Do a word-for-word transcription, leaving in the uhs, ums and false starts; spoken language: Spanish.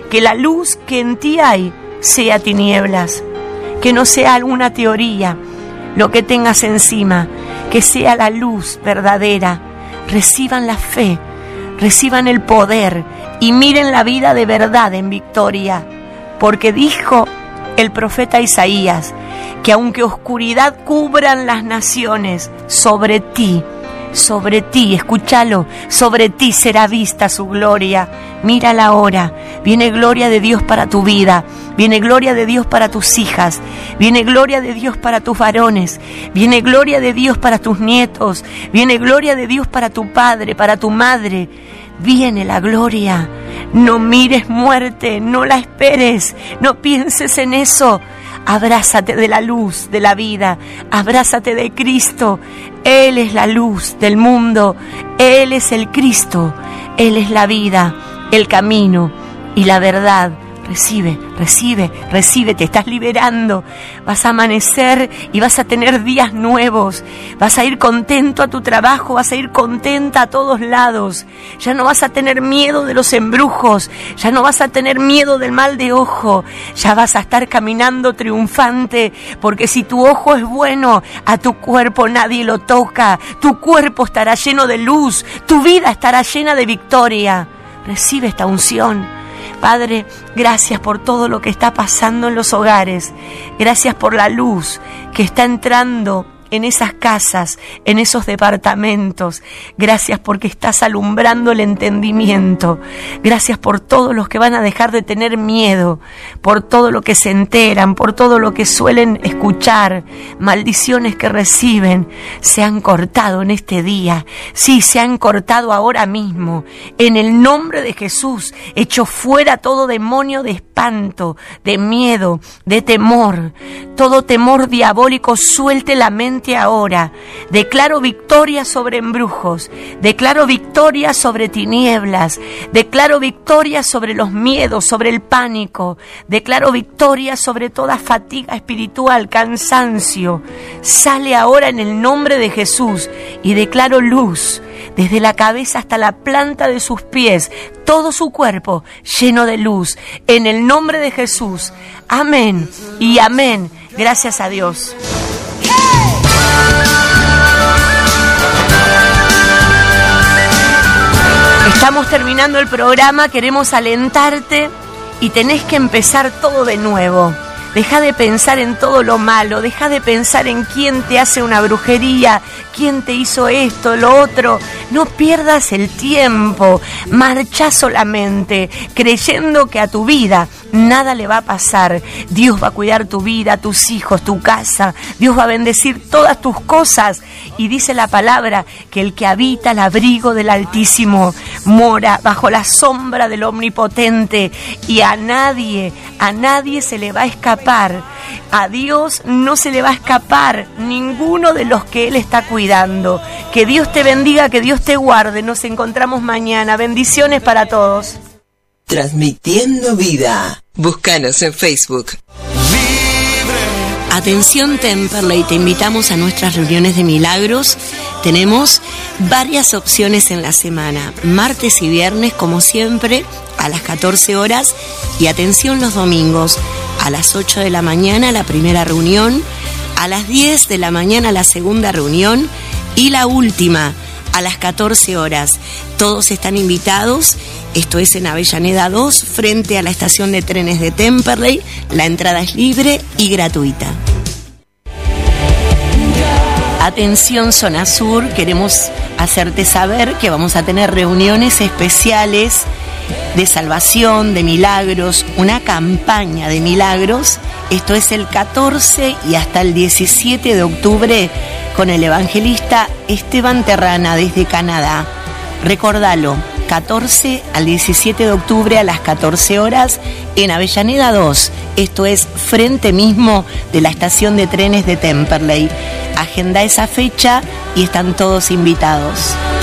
que la luz que en ti hay sea tinieblas, que no sea alguna teoría lo que tengas encima, que sea la luz verdadera. Reciban la fe, reciban el poder y miren la vida de verdad en victoria, porque dijo el profeta Isaías que aunque oscuridad cubran las naciones, sobre ti, sobre ti, escúchalo, sobre ti será vista su gloria. Mírala ahora, viene gloria de Dios para tu vida, viene gloria de Dios para tus hijas, viene gloria de Dios para tus varones, viene gloria de Dios para tus nietos, viene gloria de Dios para tu padre, para tu madre, viene la gloria. No mires muerte, no la esperes, no pienses en eso. Abrázate de la luz de la vida, abrázate de Cristo. Él es la luz del mundo, Él es el Cristo, Él es la vida, el camino y la verdad. Recibe, recibe, recibe, te estás liberando. Vas a amanecer y vas a tener días nuevos. Vas a ir contento a tu trabajo, vas a ir contenta a todos lados. Ya no vas a tener miedo de los embrujos, ya no vas a tener miedo del mal de ojo. Ya vas a estar caminando triunfante, porque si tu ojo es bueno, a tu cuerpo nadie lo toca. Tu cuerpo estará lleno de luz, tu vida estará llena de victoria. Recibe esta unción. Padre, gracias por todo lo que está pasando en los hogares. Gracias por la luz que está entrando en esas casas, en esos departamentos. Gracias porque estás alumbrando el entendimiento. Gracias por todos los que van a dejar de tener miedo, por todo lo que se enteran, por todo lo que suelen escuchar. Maldiciones que reciben se han cortado en este día. Sí, se han cortado ahora mismo. En el nombre de Jesús, echo fuera todo demonio de espanto, de miedo, de temor. Todo temor diabólico, suelte la mente ahora. Declaro victoria sobre embrujos, declaro victoria sobre tinieblas, declaro victoria sobre los miedos, sobre el pánico, declaro victoria sobre toda fatiga espiritual, cansancio. Sale ahora en el nombre de Jesús y declaro luz desde la cabeza hasta la planta de sus pies, todo su cuerpo lleno de luz, en el nombre de Jesús. Amén y amén. Gracias a Dios. Estamos terminando el programa, queremos alentarte y tenés que empezar todo de nuevo. Deja de pensar en todo lo malo, deja de pensar en quién te hace una brujería, quién te hizo esto, lo otro. No pierdas el tiempo, marcha solamente, creyendo que a tu vida nada le va a pasar. Dios va a cuidar tu vida, tus hijos, tu casa. Dios va a bendecir todas tus cosas. Y dice la palabra que el que habita el abrigo del Altísimo mora bajo la sombra del Omnipotente. Y a nadie, a nadie se le va a escapar. A Dios no se le va a escapar ninguno de los que Él está cuidando. Que Dios te bendiga, que Dios te guarde. Nos encontramos mañana. Bendiciones para todos. Transmitiendo vida. Búscanos en Facebook. Atención Temperley, te invitamos a nuestras reuniones de milagros. Tenemos varias opciones en la semana, martes y viernes como siempre a las catorce horas, y atención los domingos a las ocho de la mañana la primera reunión, a las diez de la mañana la segunda reunión y la última a las catorce horas. Todos están invitados. Esto es en Avellaneda dos, frente a la estación de trenes de Temperley. La entrada es libre y gratuita. Atención Zona Sur, queremos hacerte saber que vamos a tener reuniones especiales de salvación, de milagros, una campaña de milagros. Esto es el catorce y hasta el diecisiete de octubre con el evangelista Esteban Terrana desde Canadá. Recordalo, catorce al diecisiete de octubre a las catorce horas en Avellaneda dos. Esto es frente mismo de la estación de trenes de Temperley. Agenda esa fecha y están todos invitados.